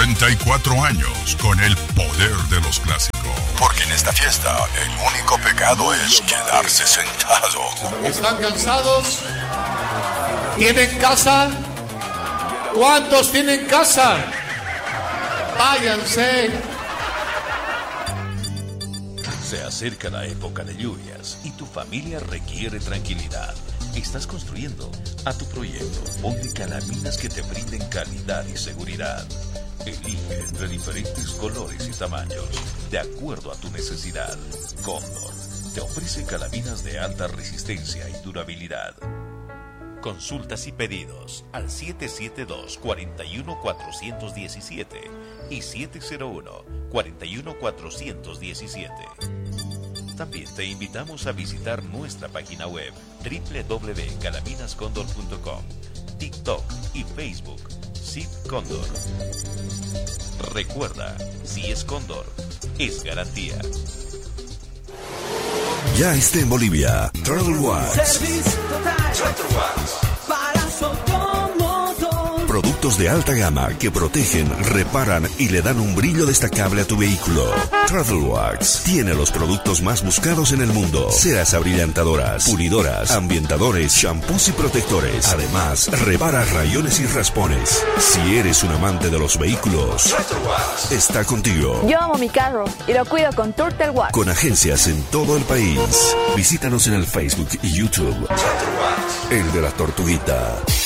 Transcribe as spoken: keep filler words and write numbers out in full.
setenta y cuatro años con el poder de los clásicos. Porque en esta fiesta el único pecado es quedarse sentado. ¿Están cansados? ¿Tienen casa? ¿Cuántos tienen casa? Váyanse. Se acerca la época de lluvias y tu familia requiere tranquilidad. Estás construyendo. A tu proyecto ponle calaminas que te brinden calidad y seguridad. Elige entre diferentes colores y tamaños, de acuerdo a tu necesidad. Cóndor te ofrece calaminas de alta resistencia y durabilidad. Consultas y pedidos al siete siete dos, cuatro uno cuatro uno siete y siete cero uno, cuatro uno cuatro uno siete. También te invitamos a visitar nuestra página web doble u doble u doble u punto calaminascondor punto com, TikTok y Facebook, Sip Cóndor. Recuerda, si es Cóndor, es garantía. Ya está en Bolivia, Turtle Wax. Servicio total. Turtle Wax. Para su automotor. Productos de alta gama que protegen, reparan y le dan un brillo destacable a tu vehículo. Turtle Wax tiene los productos más buscados en el mundo. Ceras abrillantadoras, pulidoras, ambientadores, shampoos y protectores. Además, repara rayones y raspones. Si eres un amante de los vehículos, Turtle Wax está contigo. Yo amo mi carro y lo cuido con Turtle Wax. Con agencias en todo el país. Visítanos en el Facebook y YouTube. Turtle Wax, el de la tortuguita.